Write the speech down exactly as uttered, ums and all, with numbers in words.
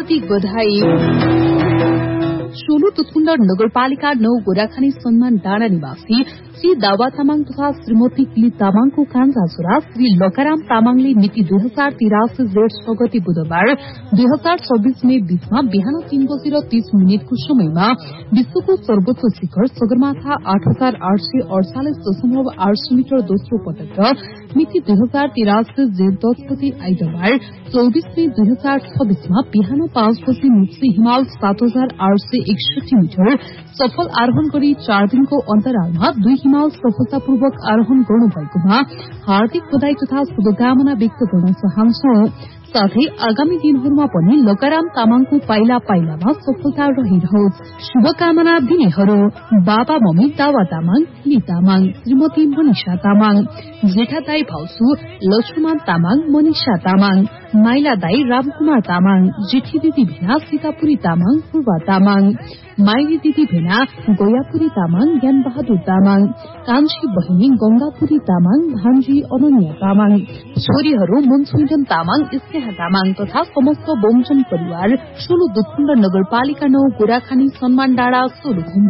हार्दिक बधाई। सोलु तुथुण्ड नगरपालिका नौ गोराखानी सम्मान डाँडा निवासी श्री दावा तामाङ तथा श्रीमती किली तामाङको कान्छा छोरा श्री लकाराम तामाङले मिति दुई हजार तिरासी जेठ छ गते बुधबार दुई हजार छब्बीस मे बीचमा बिहान तीन बजेर तीस मिनटको समयमा विश्वको सर्वोच्च शिखर सगरमाथा आठ हजार आठ सय अडचालिस दशमलव आठ सय मिटर दोस्रो पटक र मिति दुई हजार तिरासी जेठ दस गते आइतबार चौबिस मे दुई हजार छब्बीसमा बिहान पाँच बजे मुक्सी हिमाल सात हजार आठ सय एकसठी मिटर सफल आरोहण गरी चार दिनको अन्तरालमा दुई हिमाल सफलतापूर्वक आरोहण गर्नुभएकोमा हार्दिक बधाई तथा शुभकामना व्यक्त गर्न चाहन्छु। साथै आगामी दिनहरूमा पनि लकाराम तामाङको पाइला पाइलामा सफलता रहिरहोस्। शुभकामना दिनेहरू बाबा मम्मी दावा तामाङ, किली तामाङ, श्रीमती मनिषा तामाङ, जेठा दाई भाउजू लक्ष्मण तामाङ, मनिषा तामाङ, माइला दाई रामकुमार तामाङ, जेठी दिदी भेना सीतापुरी तामाङ, पूर्वा तामाङ, माइली दिदी भेना गोयापुरी तामाङ, ज्ञान बहादुर तामाङ, कान्छी बहिनी गंगापुरी तामाङ, भान्जी अनन्या तामाङ, छोरीहरू मुन्सुन्जन तामाङ, स्नेहा तामाङ तथा समस्त बोमजन परिवार सोलु दुथुण्ड नगरपालिका नौ गोराखानी सम्मान डाँडा सोलु